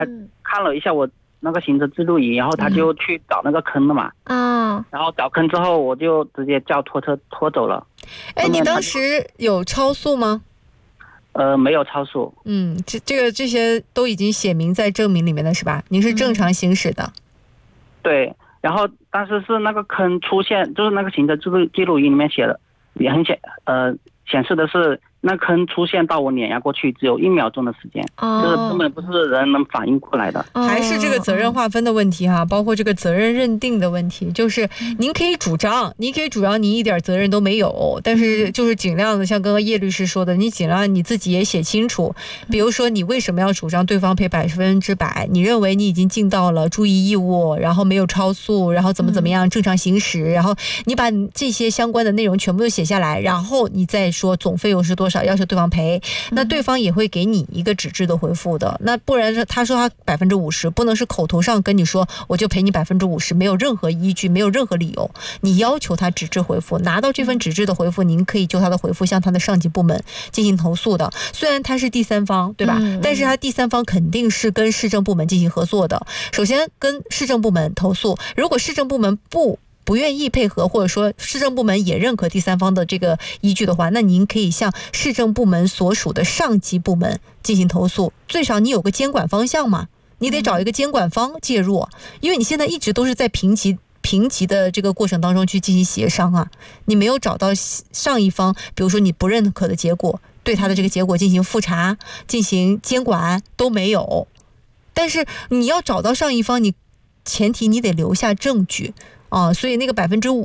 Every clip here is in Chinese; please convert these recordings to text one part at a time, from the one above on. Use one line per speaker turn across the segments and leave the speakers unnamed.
他看了一下我那个行车记录仪，然后他就去找那个坑了嘛。然后找坑之后，我就直接叫拖车拖走了。
你当时有超速吗？
没有超速。
这些都已经写明在证明里面了是吧？您是正常行驶的。
对，然后但是是那个坑出现，就是那个行车记录仪里面写的，也很显示的是那坑出现到我碾压过去只有1秒钟的时间，就是根本不是人能反应过来的。
还是这个责任划分的问题哈，包括这个责任认定的问题。就是您可以主张您一点责任都没有，但是就是尽量的像刚刚叶律师说的，你尽量你自己也写清楚，比如说你为什么要主张对方赔100%，你认为你已经尽到了注意义务，然后没有超速，然后怎么样正常行驶，然后你把这些相关的内容全部都写下来，然后你再说总费用是多少，要求对方赔，那对方也会给你一个纸质的回复的。那不然他说他50%，不能是口头上跟你说我就赔你50%，没有任何依据，没有任何理由，你要求他纸质回复，拿到这份纸质的回复，您可以就他的回复向他的上级部门进行投诉的。虽然他是第三方，对吧？但是他第三方肯定是跟市政部门进行合作的。首先跟市政部门投诉，如果市政部门不愿意配合，或者说市政部门也认可第三方的这个依据的话，那您可以向市政部门所属的上级部门进行投诉，最少你有个监管方向嘛，你得找一个监管方介入，因为你现在一直都是在评级的这个过程当中去进行协商啊，你没有找到上一方，比如说你不认可的结果，对他的这个结果进行复查、进行监管都没有。但是你要找到上一方，你前提你得留下证据所以那个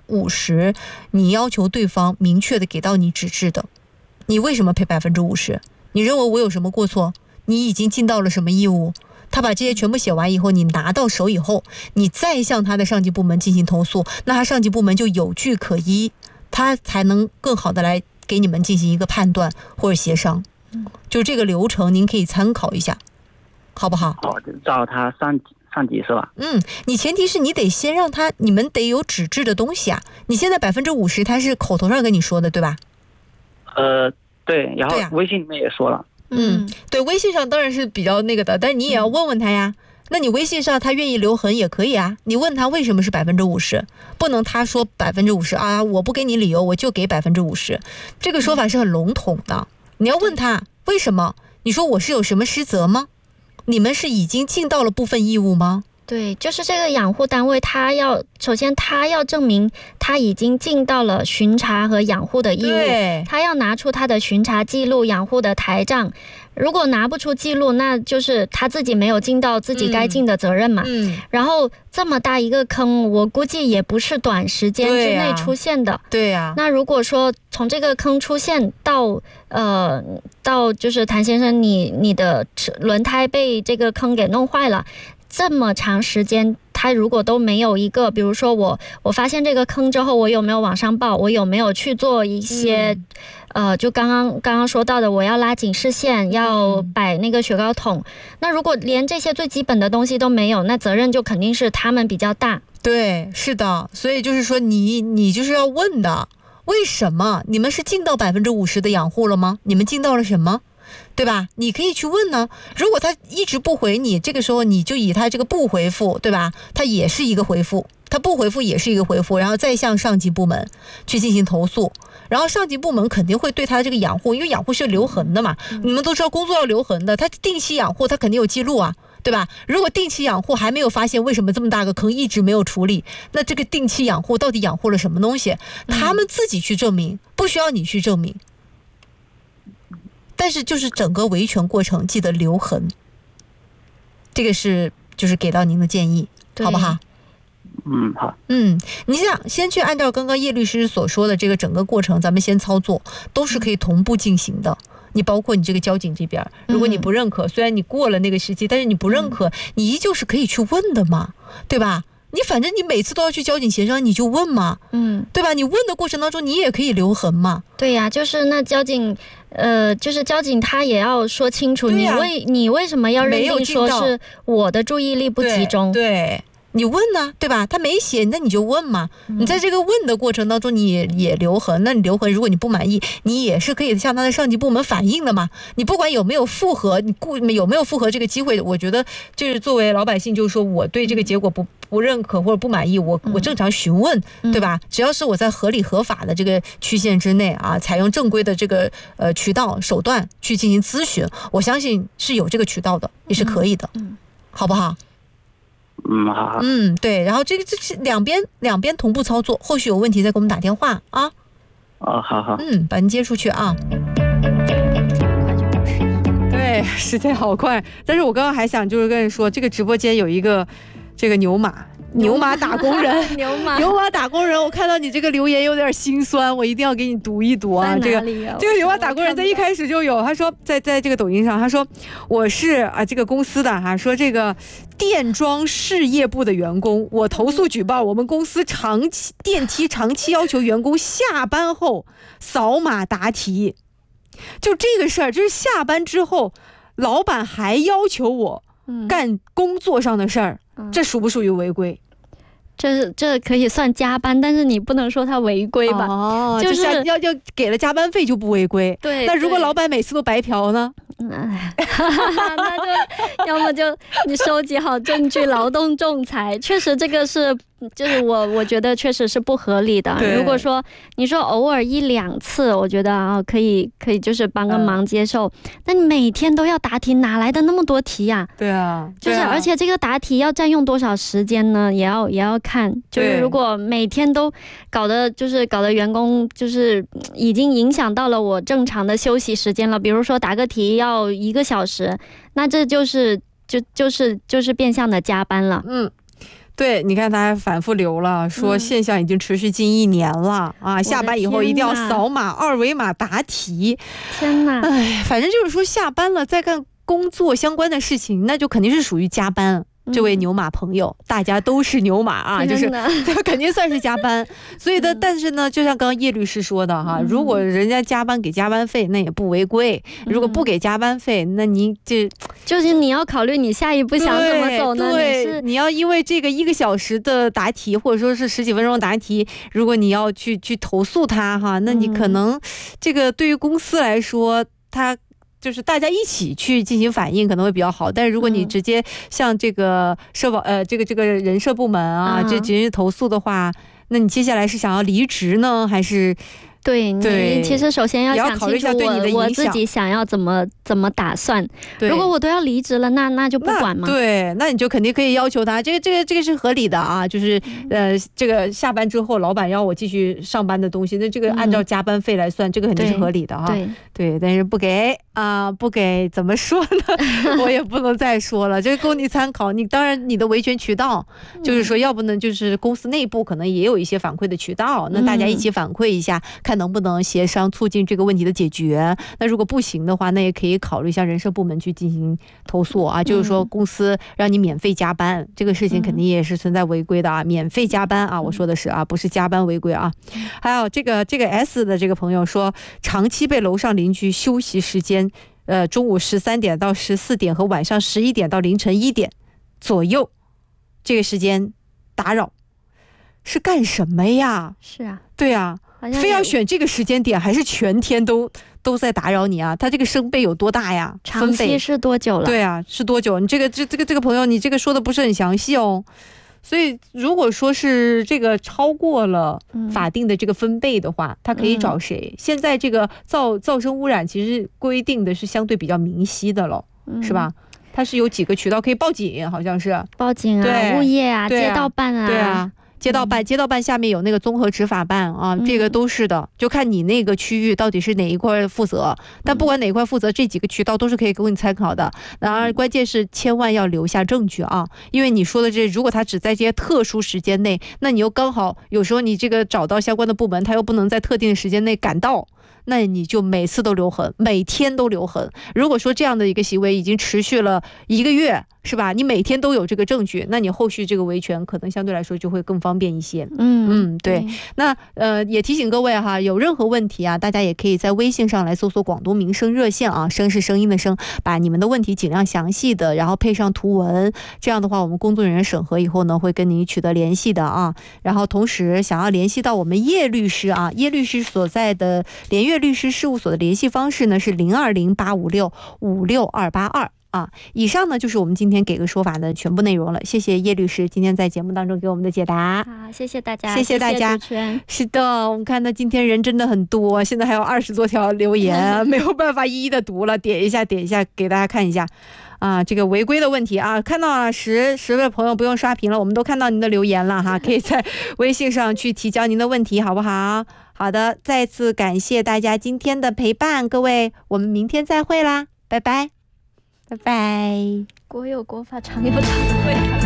50%，你要求对方明确的给到你纸质的，你为什么赔50%？你认为我有什么过错？你已经尽到了什么义务？他把这些全部写完以后，你拿到手以后，你再向他的上级部门进行投诉，那他上级部门就有据可依，他才能更好的来给你们进行一个判断或者协商。就这个流程您可以参考一下，好不好？
找他上级是吧？
你前提是你得先让你们得有纸质的东西啊。你现在50%他是口头上跟你说的，对吧？
对，然后微信里面也说了。
对，微信上当然是比较那个的，但是你也要问问他呀。那你微信上他愿意留痕也可以啊，你问他为什么是50%，不能他说50%啊，我不给你理由，我就给50%，这个说法是很笼统的。你要问他为什么？你说我是有什么失责吗？你们是已经尽到了部分义务吗？
对，就是这个养护单位，首先他要证明他已经尽到了巡查和养护的义务，他要拿出他的巡查记录、养护的台账。如果拿不出记录，那就是他自己没有尽到自己该尽的责任嘛。然后这么大一个坑，我估计也不是短时间之内出现的。
对呀。
那如果说从这个坑出现到就是谭先生你的轮胎被这个坑给弄坏了，这么长时间，他如果都没有一个，比如说我发现这个坑之后，我有没有往上报，我有没有去做一些就刚刚说到的，我要拉警示线，要摆那个雪糕桶，那如果连这些最基本的东西都没有，那责任就肯定是他们比较大。
对，是的，所以就是说你就是要问的，为什么你们是尽到50%的养护了吗？你们尽到了什么？对吧？你可以去问呢。如果他一直不回你，这个时候你就以他这个不回复，对吧？他也是一个回复，他不回复也是一个回复，然后再向上级部门去进行投诉，然后上级部门肯定会对他的这个养护，因为养护是留痕的嘛，你们都知道工作要留痕的，他定期养护他肯定有记录啊，对吧？如果定期养护还没有发现为什么这么大个坑一直没有处理，那这个定期养护到底养护了什么东西？他们自己去证明，不需要你去证明。但是就是整个维权过程记得留痕，这个是就是给到您的建议，好不好？
好。
你想先去按照刚刚叶律师所说的这个整个过程，咱们先操作，都是可以同步进行的。你包括你这个交警这边，如果你不认可，虽然你过了那个时期，但是你不认可，你依旧是可以去问的嘛，对吧？你反正你每次都要去交警协商，你就问嘛，对吧？你问的过程当中，你也可以留痕嘛。
对呀，就是那交警，就是交警他也要说清楚，你为什么要认定说是我的注意力不集中？
对， 你问呢，对吧？他没写，那你就问嘛。你在这个问的过程当中，你也留痕，那你留痕，如果你不满意，你也是可以向他的上级部门反映的嘛。你不管有没有复核，你有没有复核这个机会，我觉得就是作为老百姓，就是说我对这个结果不认可或者不满意，我正常询问，对吧？只要是我在合理合法的这个区限之内啊，采用正规的这个渠道手段去进行咨询，我相信是有这个渠道的，也是可以的，好不好？
好。
对，然后这两边同步操作，后续有问题再给我们打电话啊。
好。
把您接出去啊。对，时间好快，但是我刚刚还想就是跟你说，这个直播间有一个这个牛马打工人，牛马打工人，我看到你这个留言有点心酸，我一定要给你读一读啊。这个牛马打工人在一开始就有，他说在这个抖音上，他说我是这个公司的说这个电装事业部的员工，我投诉举报我们公司电梯长期要求员工下班后扫码答题，就这个事儿，就是下班之后，老板还要求我干工作上的事儿。这属不属于违规？
这可以算加班，但是你不能说它违规吧？就是
要给了加班费就不违规。
对，
那如果老板每次都白嫖呢？
那就要么就你收集好证据，劳动仲裁。确实这个是，就是我觉得确实是不合理的。如果说你说偶尔1、2次，我觉得可以就是帮个忙接受。但你每天都要答题，哪来的那么多题呀？
对啊，
就是而且这个答题要占用多少时间呢？也要看。就是如果每天都搞得员工就是已经影响到了我正常的休息时间了，比如说答个题要1个小时，那这就是变相的加班了。
对，你看他还反复留了，说现象已经持续近1年了下班以后一定要扫码2维码答题。
天哪！
反正就是说下班了再干工作相关的事情，那就肯定是属于加班。这位牛马朋友，大家都是牛马就是肯定算是加班。所以的，但是呢，就像刚刚叶律师说的如果人家加班给加班费，那也不违规；如果不给加班费，那你
就是你要考虑你下一步想怎么走呢？
对，你要因为这个1个小时的答题，或者说是10几分钟的答题，如果你要去投诉他那你可能这个对于公司来说，他就是大家一起去进行反映可能会比较好，但是如果你直接像这个社保这个人社部门这直接投诉的话，那你接下来是想要离职呢，还是？对，
你其实首先要想清楚我自己想要怎么打算。如果我都要离职了，那就不管嘛。
对，那你就肯定可以要求他，这个是合理的就是这个下班之后老板要我继续上班的东西，那这个按照加班费来算，这个肯定是合理的对，但是不给怎么说呢？我也不能再说了，这个供你参考。你当然你的维权渠道就是说，要不呢就是公司内部可能也有一些反馈的渠道，那大家一起反馈一下，看能不能协商促进这个问题的解决。那如果不行的话，那也可以考虑向人社部门去进行投诉就是说公司让你免费加班，这个事情肯定也是存在违规的免费加班我说的是不是加班违规还有这个 S 的这个朋友说，长期被楼上邻居休息时间中午13点到14点和晚上11点到凌晨1点左右这个时间打扰，是干什么呀？
是啊，
对啊，非要选这个时间点，还是全天都在打扰你他这个声贝有多大呀？
长期是多久了？
对是多久？你这个朋友，你这个说的不是很详细所以如果说是这个超过了法定的这个分贝的话，他可以找谁？现在这个噪声污染其实规定的是相对比较明晰的了，是吧？它是有几个渠道可以报警，好像是
报警物业街道办
对街道办下面有那个综合执法办这个都是的，就看你那个区域到底是哪一块负责。但不管哪一块负责，这几个渠道都是可以供你参考的。然而关键是千万要留下证据因为你说的如果他只在这些特殊时间内，那你又刚好有时候你这个找到相关的部门，他又不能在特定的时间内赶到，那你就每次都留痕，每天都留痕。如果说这样的一个行为已经持续了1个月， 是吧？你每天都有这个证据，那你后续这个维权可能相对来说就会更方便一些。对。那也提醒各位哈，有任何问题啊，大家也可以在微信上来搜索广东民生热线啊，声是声音的声，把你们的问题尽量详细的，然后配上图文，这样的话我们工作人员审核以后呢，会跟您取得联系的啊。然后同时想要联系到我们叶律师啊，叶律师所在的联悦律师事务所的联系方式呢是0208565622啊。以上呢就是我们今天给个说法的全部内容了，谢谢叶律师今天在节目当中给我们的解答。
好，谢谢大家，
谢谢大家。是的，我们看到今天人真的很多，现在还有20多条留言没有办法一一的读了，点一下给大家看一下啊，这个违规的问题啊，看到了10位朋友不用刷屏了，我们都看到您的留言了哈，可以在微信上去提交您的问题，好不好？好的，再次感谢大家今天的陪伴，各位，我们明天再会啦，拜拜，拜拜。
国有国法，常有常规。